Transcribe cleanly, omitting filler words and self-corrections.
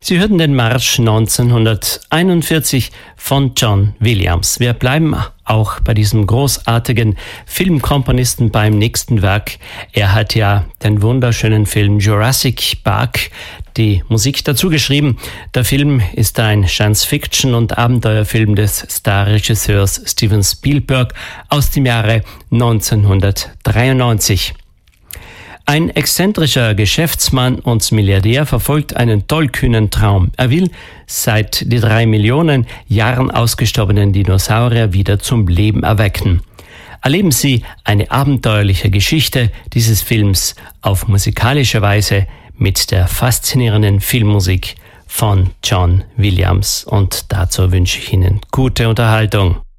Sie hörten den Marsch 1941 von John Williams. Wir bleiben auch bei diesem großartigen Filmkomponisten beim nächsten Werk. Er hat ja den wunderschönen Film Jurassic Park die Musik dazu geschrieben. Der Film ist ein Science-Fiction- und Abenteuerfilm des Starregisseurs Steven Spielberg aus dem Jahre 1993. Ein exzentrischer Geschäftsmann und Milliardär verfolgt einen tollkühnen Traum. Er will seit die 3 Millionen Jahren ausgestorbenen Dinosaurier wieder zum Leben erwecken. Erleben Sie eine abenteuerliche Geschichte dieses Films auf musikalische Weise mit der faszinierenden Filmmusik von John Williams. Und dazu wünsche ich Ihnen gute Unterhaltung.